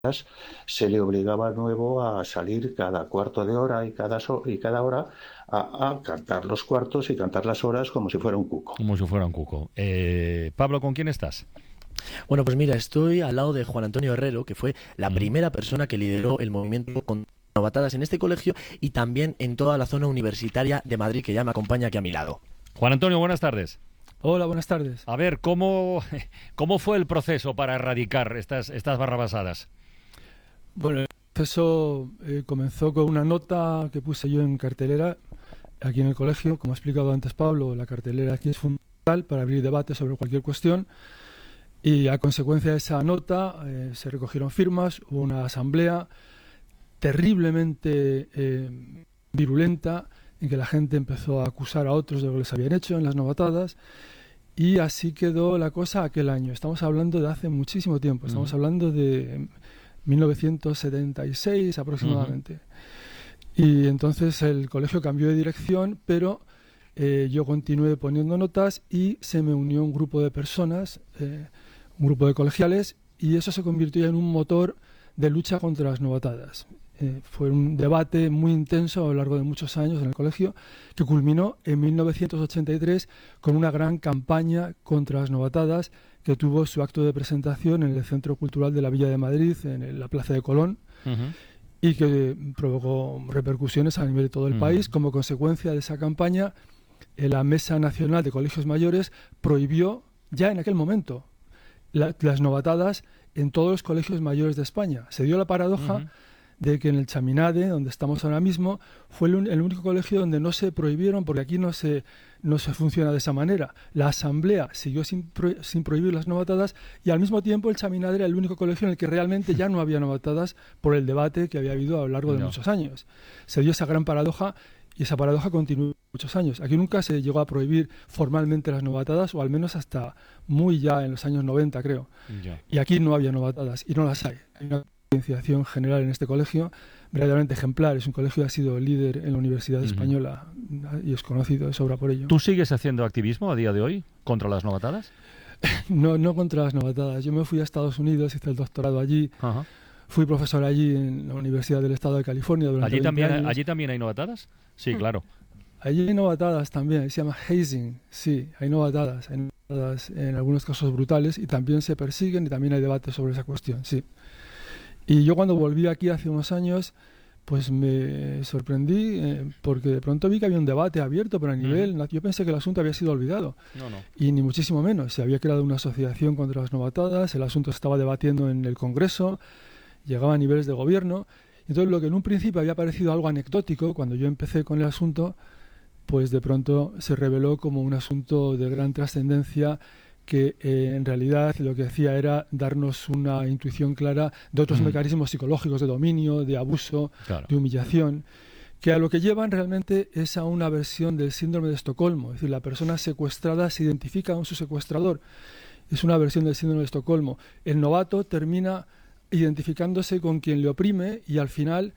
se le obligaba de nuevo a salir cada cuarto de hora y cada hora a cantar los cuartos y cantar las horas como si fuera un cuco. Como si fuera un cuco. Pablo, ¿con quién estás? Bueno, pues mira, estoy al lado de Juan Antonio Herrero, que fue la primera persona que lideró el movimiento con novatadas en este colegio y también en toda la zona universitaria de Madrid, que ya me acompaña aquí a mi lado. Juan Antonio, buenas tardes. Hola, buenas tardes. A ver, ¿cómo fue el proceso para erradicar estas barrabasadas? Bueno, el proceso comenzó con una nota que puse yo en cartelera aquí en el colegio. Como ha explicado antes Pablo, la cartelera aquí es fundamental para abrir debate sobre cualquier cuestión. Y a consecuencia de esa nota se recogieron firmas, hubo una asamblea terriblemente virulenta en que la gente empezó a acusar a otros de lo que les habían hecho en las novatadas, y así quedó la cosa aquel año. Estamos hablando de hace muchísimo tiempo, estamos hablando de 1976 aproximadamente. Y entonces el colegio cambió de dirección, pero yo continué poniendo notas y se me unió un grupo de personas, un grupo de colegiales, y eso se convirtió en un motor de lucha contra las novatadas. Fue un debate muy intenso a lo largo de muchos años en el colegio, que culminó en 1983 con una gran campaña contra las novatadas que tuvo su acto de presentación en el Centro Cultural de la Villa de Madrid, en la Plaza de Colón, y que provocó repercusiones a nivel de todo el país. Como consecuencia de esa campaña, la Mesa Nacional de Colegios Mayores prohibió ya en aquel momento las novatadas en todos los colegios mayores de España. Se dio la paradoja de que en el Chaminade, donde estamos ahora mismo, fue el único colegio donde no se prohibieron, porque aquí no se funciona de esa manera. La asamblea siguió sin prohibir las novatadas, y al mismo tiempo el Chaminade era el único colegio en el que realmente ya no había novatadas por el debate que había habido a lo largo de muchos años. Se dio esa gran paradoja, y esa paradoja continuó muchos años. Aquí nunca se llegó a prohibir formalmente las novatadas, o al menos hasta muy ya en los años 90, creo. Y aquí no había novatadas, y no las hay. Hay una concienciación general en este colegio verdaderamente ejemplar. Es un colegio que ha sido líder en la Universidad Española y es conocido de sobra por ello. ¿Tú sigues haciendo activismo a día de hoy contra las novatadas? No contra las novatadas. Yo me fui a Estados Unidos, hice el doctorado allí. Fui profesor allí en la Universidad del Estado de California durante 20 años. ¿Allí también hay novatadas? Sí, claro. Allí hay novatadas también, se llama hazing. Sí, hay novatadas en algunos casos brutales, y también se persiguen, y también hay debate sobre esa cuestión, sí. Y yo cuando volví aquí hace unos años, pues me sorprendí porque de pronto vi que había un debate abierto, pero a nivel... Yo pensé que el asunto había sido olvidado. No. Y ni muchísimo menos. Se había creado una asociación contra las novatadas, el asunto se estaba debatiendo en el Congreso, llegaba a niveles de gobierno. Entonces lo que en un principio había parecido algo anecdótico, cuando yo empecé con el asunto, pues de pronto se reveló como un asunto de gran trascendencia, que en realidad lo que hacía era darnos una intuición clara de otros mecanismos psicológicos de dominio, de abuso, de humillación, que a lo que llevan realmente es a una versión del síndrome de Estocolmo. Es decir, la persona secuestrada se identifica con su secuestrador. Es una versión del síndrome de Estocolmo. El novato termina identificándose con quien le oprime, y al final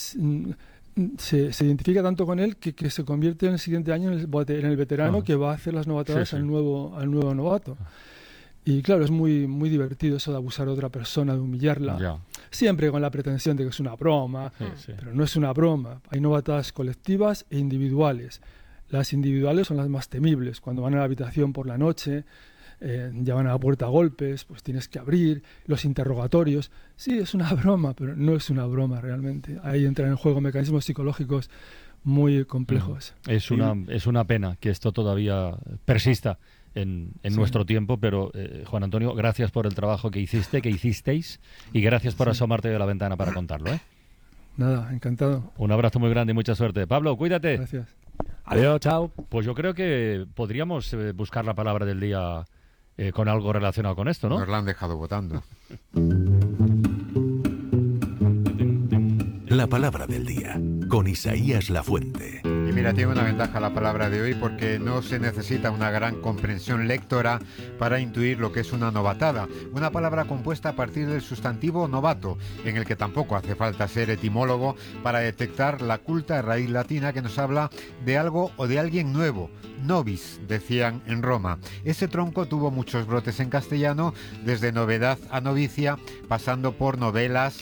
se identifica tanto con él que se convierte en el siguiente año en el veterano que va a hacer las novatadas al nuevo novato. Y claro, es muy, muy divertido eso de abusar de otra persona, de humillarla. Siempre con la pretensión de que es una broma, pero no es una broma. Hay novatadas colectivas e individuales. Las individuales son las más temibles. Cuando van a la habitación por la noche, llaman a la puerta a golpes, pues tienes que abrir, los interrogatorios. Sí, es una broma, pero no es una broma realmente. Ahí entran en juego mecanismos psicológicos muy complejos. Es una pena que esto todavía persista en nuestro tiempo, pero Juan Antonio, gracias por el trabajo que hicisteis, y gracias por asomarte de la ventana para contarlo. Nada, encantado. Un abrazo muy grande y mucha suerte. Pablo, cuídate. Gracias. Adiós, chao. Pues yo creo que podríamos buscar la palabra del día con algo relacionado con esto, ¿no? Nos la han dejado votando. La palabra del día, con Isaías Lafuente. Mira, tiene una ventaja la palabra de hoy porque no se necesita una gran comprensión lectora para intuir lo que es una novatada. Una palabra compuesta a partir del sustantivo novato, en el que tampoco hace falta ser etimólogo para detectar la culta raíz latina que nos habla de algo o de alguien nuevo. Novis, decían en Roma. Ese tronco tuvo muchos brotes en castellano, desde novedad a novicia, pasando por novelas,